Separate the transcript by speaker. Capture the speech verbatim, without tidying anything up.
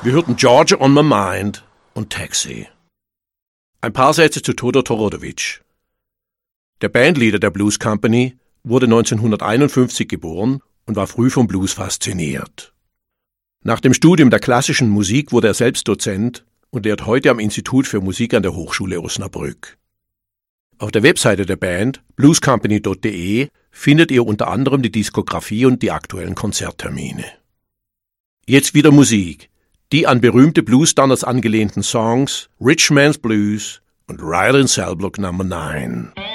Speaker 1: Wir hörten Georgia on My Mind und Taxi. Ein paar Sätze zu Todor Todorović. Der Bandleader der Blues Company wurde neunzehnhunderteinundfünfzig geboren und war früh vom Blues fasziniert. Nach dem Studium der klassischen Musik wurde er selbst Dozent und lehrt heute am Institut für Musik an der Hochschule Osnabrück. Auf der Webseite der Band blues company punkt de findet ihr unter anderem die Diskografie und die aktuellen Konzerttermine. Jetzt wieder Musik. Die an berühmte Blues-Standards angelehnten Songs Rich Man's Blues und Riding Cell Block Number neun.